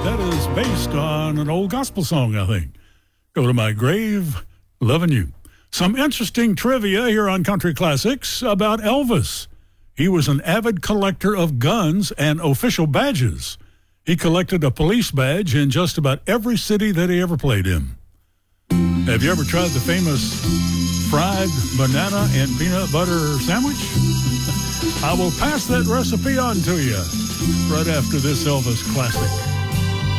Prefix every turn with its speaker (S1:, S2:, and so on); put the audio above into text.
S1: That is based on an old gospel song, I think. Go to my grave, loving you. Some interesting trivia here on Country Classics about Elvis. He was an avid collector of guns and official badges. He collected a police badge in just about every city that he ever played in. Have you ever tried the famous fried banana and peanut butter sandwich? I will pass that recipe on to you right after this Elvis classic.